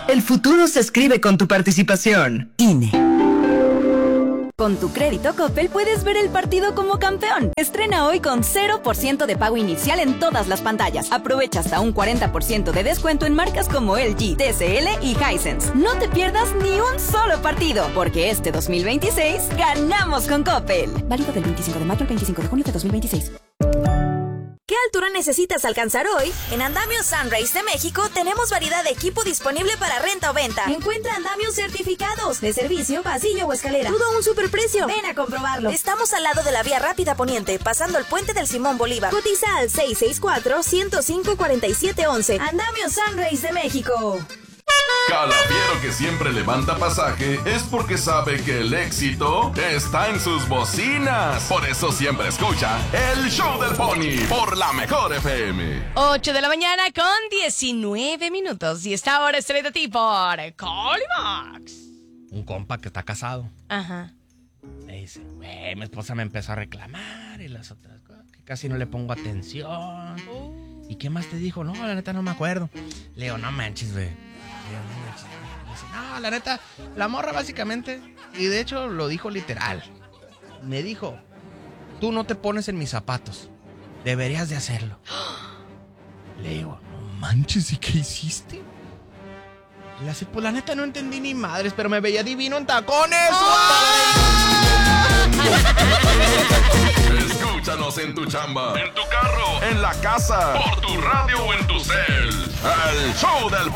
El futuro se escribe con tu participación. INE. Con tu crédito Coppel puedes ver el partido como campeón. Estrena hoy con 0% de pago inicial en todas las pantallas. Aprovecha hasta un 40% de descuento en marcas como LG, TCL y Hisense. No te pierdas ni un solo partido, porque este 2026 ganamos con Coppel. Válido del 25 de mayo al 25 de junio de 2026. ¿Qué altura necesitas alcanzar hoy? En Andamios Sunrise de México tenemos variedad de equipo disponible para renta o venta. Encuentra andamios certificados de servicio, pasillo o escalera. Todo a un superprecio. Ven a comprobarlo. Estamos al lado de la vía rápida poniente, pasando el puente del Simón Bolívar. Cotiza al 664-105-4711. Andamios Sunrise de México. Calafiero que siempre levanta pasaje es porque sabe que el éxito está en sus bocinas. Por eso siempre escucha el Show del Pony por la Mejor FM. 8 de la mañana con 19 minutos. Y está ahora estrella a ti por Colimax. Un compa que está casado. Ajá. Me dice, mi esposa me empezó a reclamar y las otras cosas, que casi no le pongo atención. ¿Y qué más te dijo? No, la neta no me acuerdo. Le digo, no manches, güey. No, la neta, la morra básicamente, y de hecho lo dijo literal, me dijo, tú no te pones en mis zapatos, deberías de hacerlo. Le digo, no manches, ¿y qué hiciste? Le hace, pues la neta no entendí ni madres, pero me veía divino en tacones. Escúchanos en tu chamba, en tu carro, en la casa, por tu radio o en tu cel. El Show del